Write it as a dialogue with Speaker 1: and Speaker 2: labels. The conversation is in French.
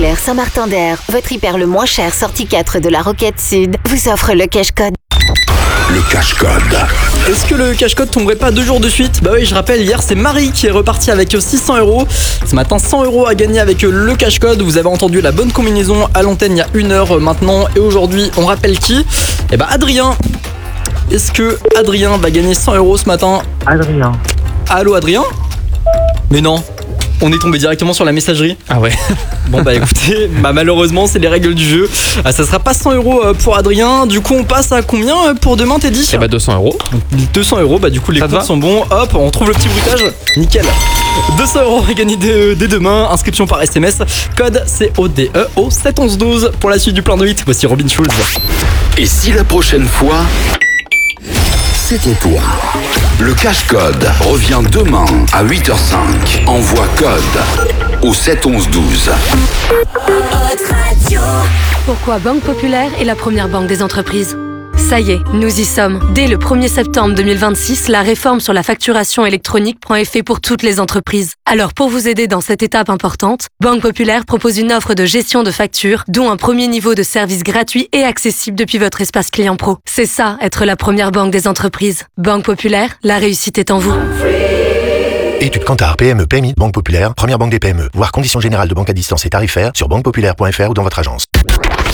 Speaker 1: Leclerc Saint-Martin-d'Air, votre hyper le moins cher sortie 4 de la Roquette Sud, vous offre le cash code.
Speaker 2: Le cash code.
Speaker 3: Est-ce que le cash code tomberait pas 2 jours de suite? Bah oui, je rappelle, hier c'est Marie qui est repartie avec 600€. Ce matin, 100€ à gagner avec le cash code. Vous avez entendu la bonne combinaison à l'antenne il y a 1 heure maintenant. Et aujourd'hui, on rappelle qui? Eh bah Adrien. Est-ce que Adrien va gagner 100€ ce matin?
Speaker 4: Adrien.
Speaker 3: Allô Adrien? Mais non, on est tombé directement sur la messagerie.
Speaker 5: Ah ouais.
Speaker 3: Bon bah écoutez, malheureusement c'est les règles du jeu. Ça sera pas 100€ pour Adrien. Du coup on passe à combien pour demain Teddy?
Speaker 5: Eh bah 200€.
Speaker 3: 200€, bah du coup les
Speaker 5: Ça te
Speaker 3: comptes
Speaker 5: va
Speaker 3: sont bons. Hop, on trouve le petit bruitage. Nickel. 200€ à gagner dès demain. Inscription par SMS. Code CODE au 71112 pour la suite du plan de 8. Voici Robin Schulz.
Speaker 2: Et si la prochaine fois, c'était toi? Le cash code revient demain à 8h05. Envoie code au 71112.
Speaker 6: Pourquoi Banque Populaire est la première banque des entreprises? Ça y est, nous y sommes. Dès le 1er septembre 2026, la réforme sur la facturation électronique prend effet pour toutes les entreprises. Alors pour vous aider dans cette étape importante, Banque Populaire propose une offre de gestion de factures, dont un premier niveau de service gratuit et accessible depuis votre espace client pro. C'est ça, être la première banque des entreprises. Banque Populaire, la réussite est en vous.
Speaker 7: Étude Kantar, PME, PMI, Banque Populaire, première banque des PME. Voir conditions générales de banque à distance et tarifaires sur banquepopulaire.fr ou dans votre agence.